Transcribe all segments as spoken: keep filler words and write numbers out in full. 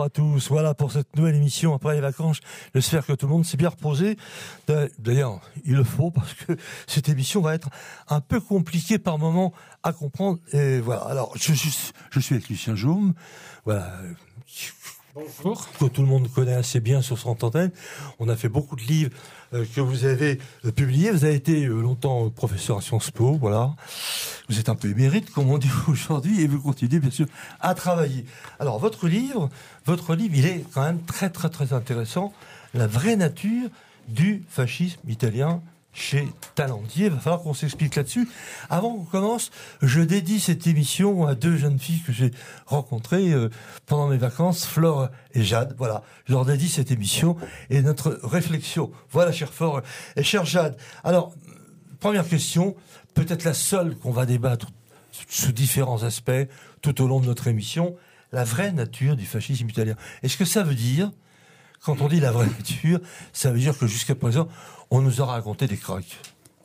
à tous. Voilà pour cette nouvelle émission après les vacances. J'espère que tout le monde s'est bien reposé. D'ailleurs, il le faut parce que cette émission va être un peu compliquée par moments à comprendre. Et voilà. Alors, je suis, je suis avec Lucien Jaume. Voilà. Bonjour. Que tout le monde connaît assez bien sur son antenne. On a fait beaucoup de livres euh, que vous avez euh, publiés. Vous avez été euh, longtemps professeur à Sciences Po, voilà. Vous êtes un peu émérite, comme on dit aujourd'hui, et vous continuez bien sûr à travailler. Alors votre livre, votre livre, il est quand même très très très intéressant. La vraie nature du fascisme italien chez Talandier. Il va falloir qu'on s'explique là-dessus. Avant qu'on commence, je dédie cette émission à deux jeunes filles que j'ai rencontrées euh, pendant mes vacances, Flore et Jade. Voilà, je leur dédie cette émission et notre réflexion. Voilà, cher Flore et cher Jade. Alors, première question, peut-être la seule qu'on va débattre sous différents aspects tout au long de notre émission, la vraie nature du fascisme italien. Est-ce que ça veut dire, quand on dit la vraie nature, ça veut dire que jusqu'à présent, on nous a raconté des crocs.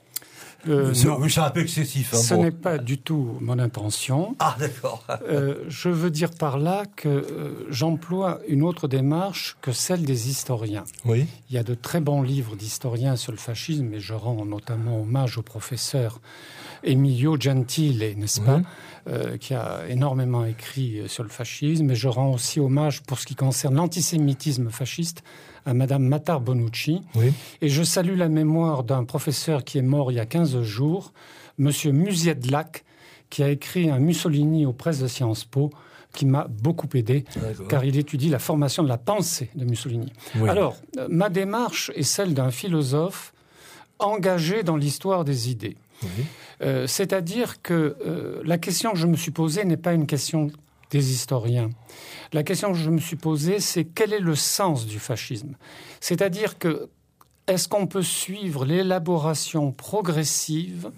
Euh, c'est, non, c'est un peu excessif. Hein, ce bon. n'est pas du tout mon intention. Ah, d'accord. euh, je veux dire par là que euh, j'emploie une autre démarche que celle des historiens. Oui. Il y a de très bons livres d'historiens sur le fascisme, et je rends notamment hommage au professeur Emilio Gentile, n'est-ce pas, oui. euh, qui a énormément écrit sur le fascisme. Et je rends aussi hommage, pour ce qui concerne l'antisémitisme fasciste, à Madame Matar Bonucci. Oui. Et je salue la mémoire d'un professeur qui est mort il y a quinze jours, Monsieur Musiedlak, qui a écrit un Mussolini aux presses de Sciences Po, qui m'a beaucoup aidé, D'accord. car il étudie la formation de la pensée de Mussolini. Oui. Alors, ma démarche est celle d'un philosophe engagé dans l'histoire des idées. Oui. Euh, c'est-à-dire que euh, la question que je me suis posée n'est pas une question des historiens. La question que je me suis posée, c'est quel est le sens du fascisme ? C'est-à-dire que est-ce qu'on peut suivre l'élaboration progressive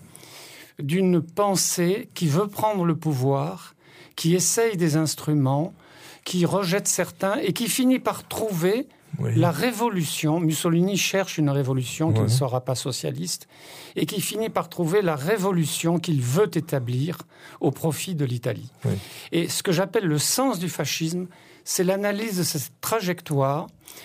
d'une pensée qui veut prendre le pouvoir, qui essaye des instruments, qui rejette certains et qui finit par trouver oui. la révolution. Mussolini cherche une révolution qui oui. ne sera pas socialiste et qui finit par trouver la révolution qu'il veut établir au profit de l'Italie. Oui. Et ce que j'appelle le sens du fascisme, c'est l'analyse de cette trajectoire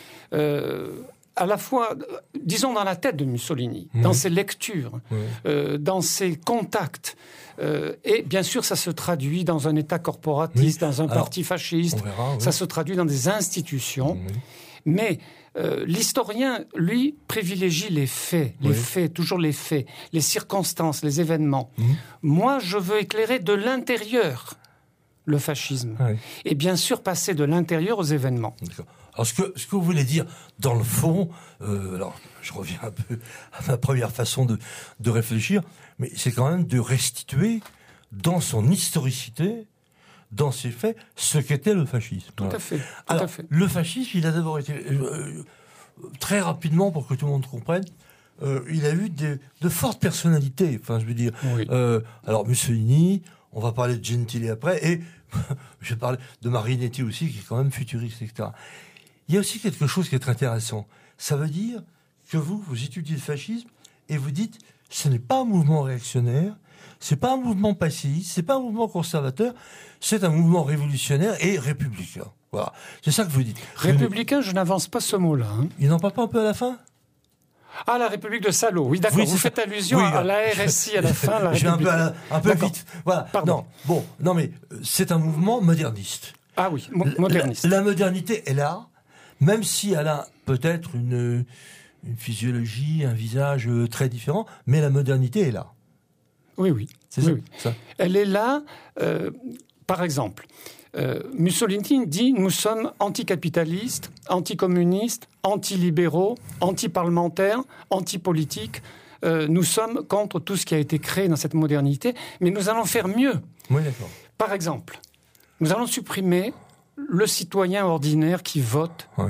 euh, à la fois, disons, dans la tête de Mussolini, oui. dans ses lectures, oui. euh, dans ses contacts. Euh, et bien sûr, ça se traduit dans un État corporatiste, oui. dans un Alors, parti fasciste, verra, oui. ça se traduit dans des institutions. Oui. Mais euh, l'historien, lui, privilégie les faits, les oui. faits, toujours les faits, les circonstances, les événements. Mmh. Moi, je veux éclairer de l'intérieur le fascisme. Oui. Et bien sûr, passer de l'intérieur aux événements. D'accord. Alors, ce que, ce que vous voulez dire, dans le fond, euh, alors, je reviens un peu à ma première façon de, de réfléchir, mais c'est quand même de restituer dans son historicité, dans ses faits, ce qu'était le fascisme. Tout voilà. à fait. Tout Alors, à fait. Le fascisme, il a d'abord été, euh, très rapidement, pour que tout le monde comprenne, euh, il a eu des, de fortes personnalités. Enfin, je veux dire, oui. euh, alors Mussolini, on va parler de Gentile après, et je vais parler de Marinetti aussi, qui est quand même futuriste, et cetera. Il y a aussi quelque chose qui est très intéressant. Ça veut dire que vous, vous étudiez le fascisme et vous dites, ce n'est pas un mouvement réactionnaire, c'est pas un mouvement passéiste, c'est pas un mouvement conservateur, c'est un mouvement révolutionnaire et républicain. Voilà, c'est ça que vous dites. Républicain, je n'avance pas ce mot-là. Hein. Il n'en parle pas un peu à la fin ? Ah, la République de Salo, oui, d'accord. Oui, vous faites allusion oui, à la R S I à la fin. La je vais un peu, à la, un peu vite. Voilà. Pardon. Non, bon, non, mais c'est un mouvement moderniste. Ah oui, mo- moderniste. La, la modernité est là, même si elle a peut-être une, une physiologie, un visage très différent, mais la modernité est là. Oui, oui. C'est oui, ça, oui. ça. Elle est là, euh, par exemple. Euh, Mussolini dit « Nous sommes anticapitalistes, anticommunistes, antilibéraux, antiparlementaires, antipolitiques. Euh, nous sommes contre tout ce qui a été créé dans cette modernité, mais nous allons faire mieux. » Oui, d'accord. Par exemple, nous allons supprimer le citoyen ordinaire qui vote ouais.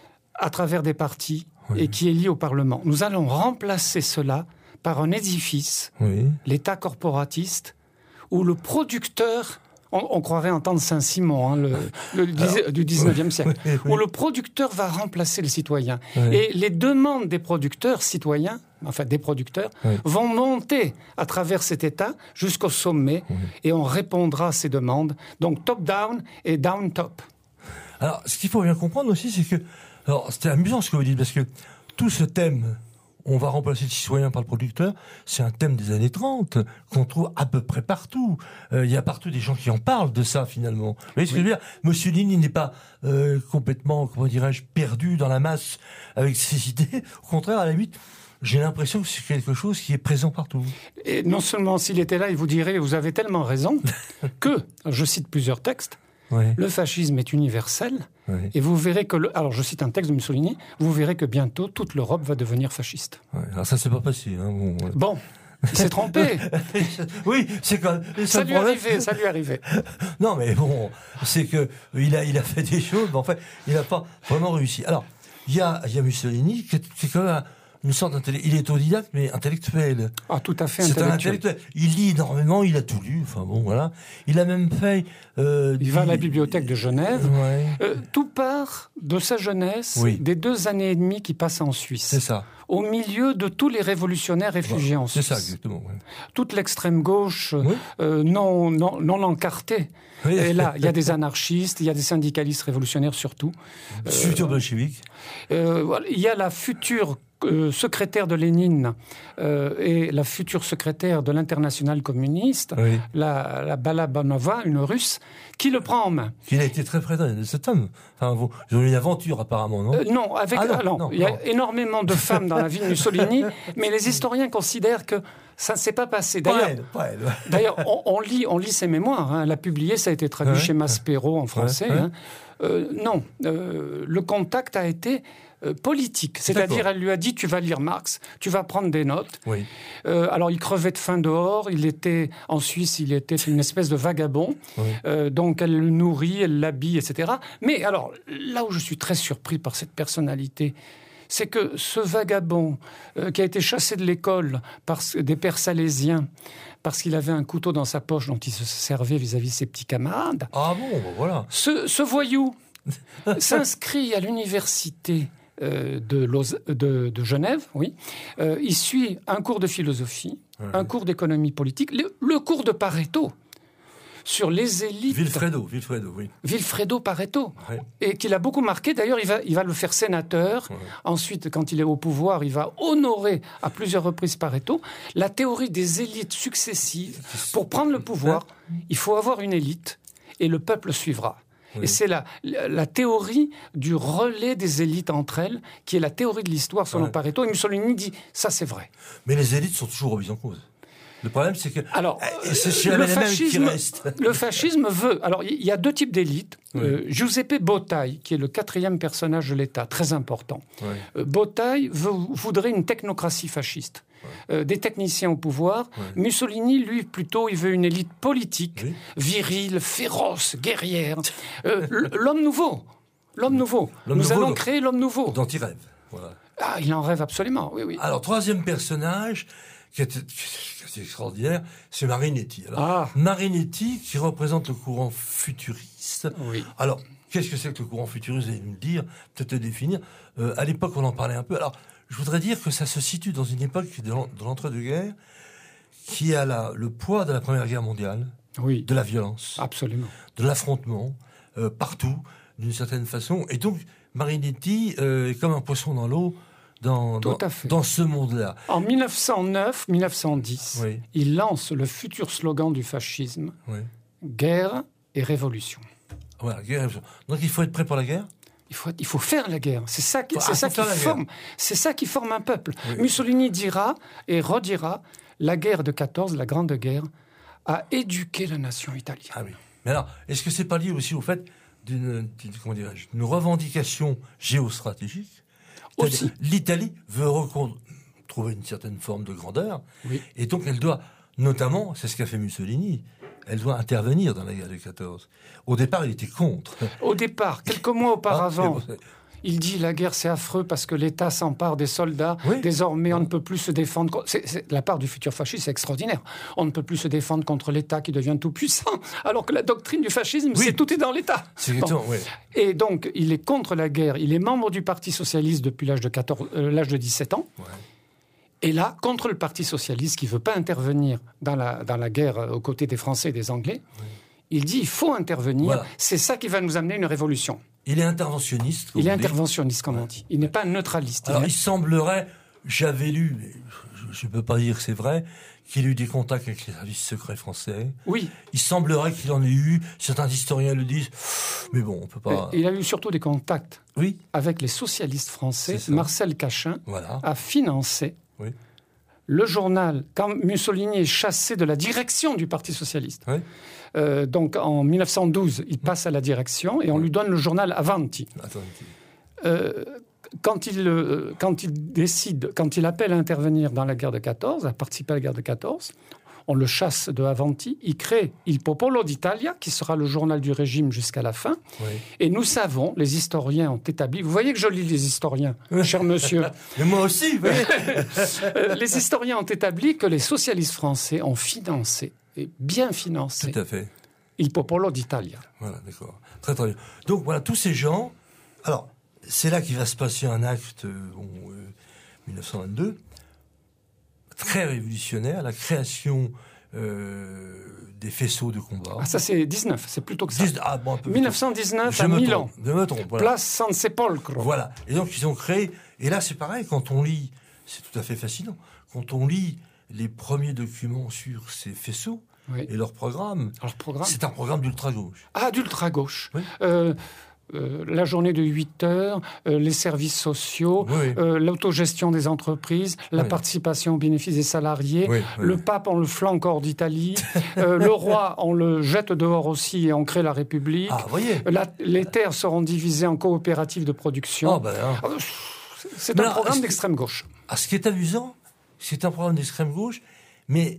à travers des partis ouais. et qui est lié au Parlement. Nous allons remplacer cela par un édifice, oui. l'État corporatiste, où le producteur... On, on croirait entendre Saint-Simon, hein, le, le Alors, du dix-neuvième siècle, oui, oui. où le producteur va remplacer le citoyen. Oui. Et les demandes des producteurs citoyens, enfin des producteurs, oui. vont monter à travers cet État jusqu'au sommet, oui. et on répondra à ces demandes. Donc top-down et down-top. Alors, ce qu'il faut bien comprendre aussi, c'est que... Alors, c'était amusant ce que vous dites, parce que tout ce thème, on va remplacer le citoyen par le producteur, c'est un thème des années trente, qu'on trouve à peu près partout. Il euh, y a partout des gens qui en parlent de ça, finalement. Vous voyez ce que je veux dire ? Mussolini n'est pas euh, complètement, comment dirais-je, perdu dans la masse avec ses idées. Au contraire, à la limite, j'ai l'impression que c'est quelque chose qui est présent partout. Et non seulement s'il était là, il vous dirait, vous avez tellement raison, que, je cite plusieurs textes, ouais. Le fascisme est universel, ouais. et vous verrez que, le, alors je cite un texte de Mussolini, vous verrez que bientôt toute l'Europe va devenir fasciste. Ouais. Alors ça, c'est pas facile. Hein, bon, ouais. bon, il s'est trompé. Oui, c'est quand même... Ça lui est arrivé, ça lui est arrivé. Non, mais bon, c'est que il a, il a fait des choses, mais en fait, il n'a pas vraiment réussi. Alors, il y a, il y a Mussolini, qui est, qui est quand même... Un, une sorte d'intellectuel. Il est autodidacte, mais intellectuel. Ah, tout à fait c'est intellectuel. Un intellectuel. Il lit énormément, il a tout lu. Enfin bon, voilà. Il a même fait. Euh, il va à la bibliothèque de Genève. Ouais. Euh, tout part de sa jeunesse, oui. des deux années et demie qu'il passe en Suisse. C'est ça. Au milieu de tous les révolutionnaires réfugiés ouais, en Suisse. C'est ça, exactement. Ouais. Toute l'extrême gauche, oui. euh, non, non, non encartée. Oui. Et là, il y a des anarchistes, il y a des syndicalistes révolutionnaires surtout. Euh, futur bolchevique. Euh, il y a la future euh, secrétaire de Lénine euh, et la future secrétaire de l'Internationale communiste, oui. la, la Balabanova, une Russe, qui le prend en main. Il a été très près de cet homme. Enfin, vous, ils ont eu une aventure apparemment, non euh, Non, avec, ah, non, alors, non, il y a non. énormément de femmes dans la vie de Mussolini, mais les historiens considèrent que ça ne s'est pas passé. D'ailleurs, pas elle, pas elle. D'ailleurs on, on, lit, on lit ses mémoires. Hein. Elle a publié, ça a été traduit ouais, chez Maspero en français. Ouais, ouais. Hein. Euh, non, euh, le contact a été euh, politique. C'est-à-dire, D'accord. elle lui a dit, tu vas lire Marx, tu vas prendre des notes. Oui. Euh, alors, il crevait de faim dehors. Il était, en Suisse, il était une espèce de vagabond. Oui. Euh, donc, elle le nourrit, elle l'habille, et cetera. Mais alors, là où je suis très surpris par cette personnalité, c'est que ce vagabond euh, qui a été chassé de l'école par des pères salésiens parce qu'il avait un couteau dans sa poche dont il se servait vis-à-vis de ses petits camarades. Ah bon, ben voilà. Ce, ce voyou s'inscrit à l'université euh, de, Lausanne, de, de Genève, oui. Euh, il suit un cours de philosophie, ouais. un cours d'économie politique, le, le cours de Pareto. Sur les élites... Vilfredo, Vilfredo, oui. Vilfredo Pareto. Ouais. Et qui l'a beaucoup marqué. D'ailleurs, il va, il va le faire sénateur. Ouais. Ensuite, quand il est au pouvoir, il va honorer à plusieurs reprises Pareto. La théorie des élites successives. Pour prendre le pouvoir, il faut avoir une élite et le peuple suivra. Oui. Et c'est la, la, la théorie du relais des élites entre elles, qui est la théorie de l'histoire selon ouais. Pareto. Et Mussolini dit, ça c'est vrai. Mais les élites sont toujours remises en cause. Le problème, c'est que alors, c'est le, fascisme, le fascisme veut... Alors, il y a deux types d'élites. Oui. Euh, Giuseppe Bottai, qui est le quatrième personnage de l'État, très important. Oui. Euh, Bottai veut, voudrait une technocratie fasciste. Oui. Euh, des techniciens au pouvoir. Oui. Mussolini, lui, plutôt, il veut une élite politique, oui. virile, féroce, guerrière. Euh, l'homme nouveau. L'homme nouveau. Nous nouveau allons créer l'homme nouveau. Dont il rêve. Voilà. Ah, il en rêve absolument, oui, oui. Alors, troisième personnage... qui est, qui est extraordinaire, c'est Marinetti. Alors, ah. Marinetti, qui représente le courant futuriste. Oui. Alors, qu'est-ce que c'est que le courant futuriste? Vous allez nous le dire, peut-être le définir. Euh, à l'époque, on en parlait un peu. Alors, je voudrais dire que ça se situe dans une époque de l'entre-deux-guerres qui a la, le poids de la Première Guerre mondiale, oui. de la violence, absolument, de l'affrontement, euh, partout, d'une certaine façon. Et donc, Marinetti euh, est comme un poisson dans l'eau, Dans, dans, dans ce monde-là. En mille neuf cent neuf mille neuf cent dix, oui. il lance le futur slogan du fascisme, oui. guerre et révolution. Voilà, guerre et révolution. Donc il faut être prêt pour la guerre ? Il faut, il faut faire la guerre. C'est ça qui, ah, c'est ça qui forme. C'est ça qui forme un peuple. Oui. Mussolini dira et redira, la guerre de quatorze, la Grande Guerre, a éduqué la nation italienne. Ah oui. Mais alors, est-ce que c'est pas lié aussi au fait d'une, comment dirais-je, d'une revendication géostratégique ? Aussi. L'Italie veut retrouver une certaine forme de grandeur, oui. et donc elle doit, notamment, c'est ce qu'a fait Mussolini, elle doit intervenir dans la guerre de quatorze. Au départ, il était contre. Au départ, quelques mois auparavant, ah, il dit la guerre c'est affreux parce que l'État s'empare des soldats. Oui. Désormais, on ne peut plus se défendre. C'est, c'est, la part du futur fasciste, c'est extraordinaire. On ne peut plus se défendre contre l'État qui devient tout puissant, alors que la doctrine du fascisme, oui. c'est tout est dans l'État. C'est bon. Oui. Et donc, il est contre la guerre. Il est membre du Parti socialiste depuis l'âge de quatorze, euh, l'âge de dix-sept ans. Ouais. Et là, contre le Parti socialiste qui ne veut pas intervenir dans la, dans la guerre aux côtés des Français et des Anglais, oui. il dit il faut intervenir. Voilà. C'est ça qui va nous amener une révolution. Il est interventionniste. Il est interventionniste, comme on dit. Il n'est pas neutraliste. Alors, il, il semblerait, j'avais lu, mais je ne peux pas dire que c'est vrai, qu'il a eu des contacts avec les services secrets français. Oui. Il semblerait qu'il en ait eu. Certains historiens le disent. Mais bon, on peut pas. Il a eu surtout des contacts oui. avec les socialistes français. Marcel Cachin voilà. a financé oui. le journal, quand Mussolini est chassé de la direction du Parti socialiste. Oui. Euh, donc en mille neuf cent douze, il passe à la direction et on oui. lui donne le journal Avanti. Avanti. Euh, Quand il, euh, quand il décide, quand il appelle à intervenir dans la guerre de quatorze, à participer à la guerre de quatorze, on le chasse de Avanti, il crée Il Popolo d'Italia, qui sera le journal du régime jusqu'à la fin. Oui. Et nous savons, les historiens ont établi... Vous voyez que je lis les historiens, cher monsieur. Mais moi aussi, oui. Les historiens ont établi que les socialistes français ont financé, et bien financé, tout à fait. Il Popolo d'Italia. Voilà, d'accord. Très, très bien. Donc, voilà, tous ces gens... Alors, c'est là qu'il va se passer un acte, euh, bon, euh, mille neuf cent vingt-deux, très révolutionnaire, la création euh, des faisceaux de combat. Ah, ça c'est dix-neuf, c'est plutôt que ça. dix, ah, bon, un peu mille neuf cent dix-neuf je à me Milan. Trompe, je me trompe, voilà. Place San Sepolcro. Voilà. Et donc ils ont créé. Et là c'est pareil, quand on lit, c'est tout à fait fascinant. Quand on lit les premiers documents sur ces faisceaux oui. et leur programme, leur programme, c'est un programme d'ultra-gauche. Ah, d'ultra-gauche. Oui. Euh, Euh, la journée de huit heures, euh, les services sociaux, oui. euh, l'autogestion des entreprises, la oui. participation aux bénéfices des salariés. Oui, oui, le oui. pape, on le flanque hors d'Italie. euh, le roi, on le jette dehors aussi et on crée la République. Ah, voyez. La, les terres seront divisées en coopératives de production. Oh, ben, hein. C'est un programme d'extrême gauche. Ah, ce qui est amusant, c'est un programme d'extrême gauche, mais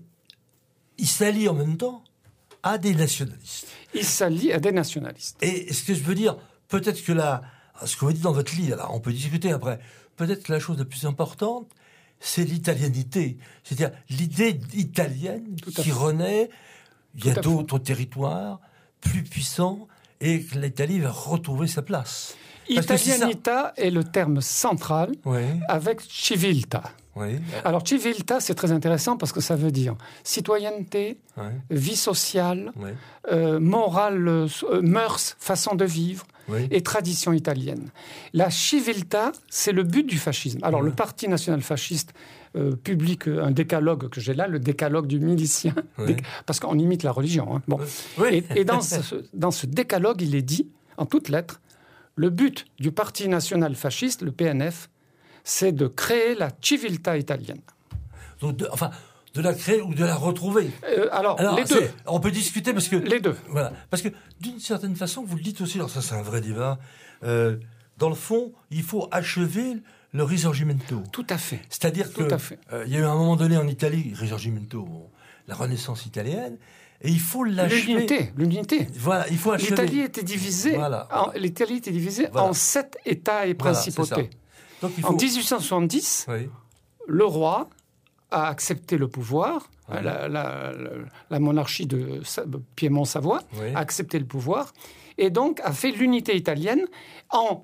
il s'allie en même temps à des nationalistes. Il s'allie à des nationalistes. Et ce que je veux dire... Peut-être que là, ce que vous dites dans votre livre, là, on peut discuter après, peut-être que la chose la plus importante, c'est l'italianité. C'est-à-dire l'idée italienne qui renaît. Il y a d'autres territoires plus puissants et que l'Italie va retrouver sa place. Italianita est, est le terme central oui. avec civiltà. Oui. Alors, civiltà, c'est très intéressant parce que ça veut dire citoyenneté, oui. vie sociale, oui. euh, morale, euh, mœurs, façon de vivre oui. et tradition italienne. La civiltà, c'est le but du fascisme. Alors, oui. le Parti national fasciste euh, publie un décalogue que j'ai là, le décalogue du milicien, oui. déc- parce qu'on imite la religion. Hein. Bon. Oui. Et, et dans, ce, dans ce décalogue, il est dit, en toutes lettres, le but du Parti national fasciste, le P N F, c'est de créer la civiltà italienne. Donc de, enfin, de la créer ou de la retrouver. Euh, alors, alors, les deux. On peut discuter parce que... Les deux. Voilà. Parce que, d'une certaine façon, vous le dites aussi, alors ça c'est un vrai débat, euh, dans le fond, il faut achever le Risorgimento. Tout à fait. C'est-à-dire qu'il euh, y a eu un moment donné en Italie, Risorgimento, bon, la Renaissance italienne, et il faut l'achever. L'unité, l'unité. Voilà, il faut achever. L'Italie était divisée, voilà. en, l'Italie était divisée voilà. en sept États et principautés. Voilà, donc, il faut... En dix-huit cent soixante-dix, oui. le roi a accepté le pouvoir, oui. la, la, la, la monarchie de Piémont-Savoie oui. a accepté le pouvoir, et donc a fait l'unité italienne en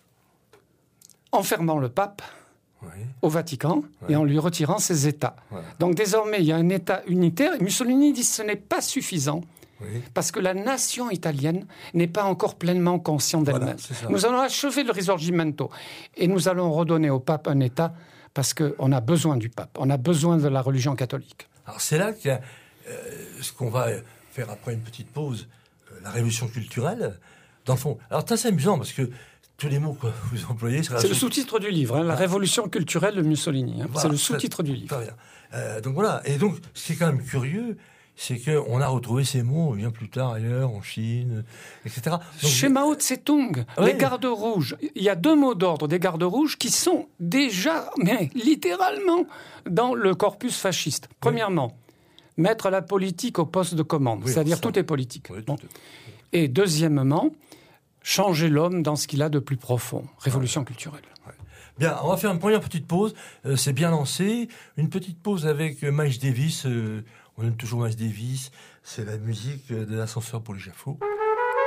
enfermant le pape oui. au Vatican oui. et en lui retirant ses États. Voilà. Donc désormais, il y a un État unitaire, et Mussolini dit que ce n'est pas suffisant, oui. parce que la nation italienne n'est pas encore pleinement consciente d'elle-même. Voilà, nous allons achever le Risorgimento et nous allons redonner au pape un État parce qu'on a besoin du pape, on a besoin de la religion catholique. Alors c'est là qu'il y a euh, ce qu'on va faire après une petite pause, euh, la révolution culturelle, dans le fond. Alors c'est assez amusant parce que tous les mots que vous employez... C'est, c'est le sous-titre du livre, hein, la révolution culturelle de Mussolini. Hein, voilà, c'est le sous-titre très, du livre. Très bien. Euh, donc voilà, et donc ce qui est quand même curieux, c'est qu'on a retrouvé ces mots bien plus tard ailleurs, en Chine, et cetera. Donc, chez Mao Tse-tung, oui. les gardes rouges, il y a deux mots d'ordre des gardes rouges qui sont déjà, mais littéralement, dans le corpus fasciste. Oui. Premièrement, mettre la politique au poste de commande, oui, c'est-à-dire ça. Tout est politique. Oui, bon. tout est... Et deuxièmement, changer l'homme dans ce qu'il a de plus profond. Révolution ouais. culturelle. Ouais. Bien, on va faire une première petite pause. Euh, c'est bien lancé. Une petite pause avec Miles Davis. Euh, on aime toujours Miles Davis. C'est la musique de l'ascenseur pour l'échafaud.